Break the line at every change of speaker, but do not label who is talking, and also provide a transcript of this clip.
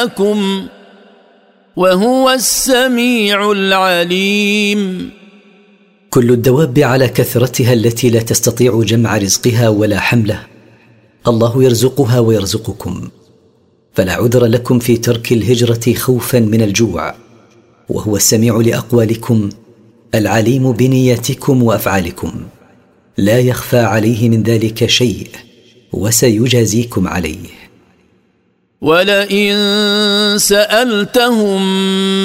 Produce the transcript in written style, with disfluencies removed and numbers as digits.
وهو السميع العليم.
كل الدواب على كثرتها التي لا تستطيع جمع رزقها ولا حمله الله يرزقها ويرزقكم، فلا عذر لكم في ترك الهجرة خوفا من الجوع، وهو السميع لأقوالكم العليم بنياتكم وأفعالكم، لا يخفى عليه من ذلك شيء، وسيجازيكم عليه.
ولئن سألتهم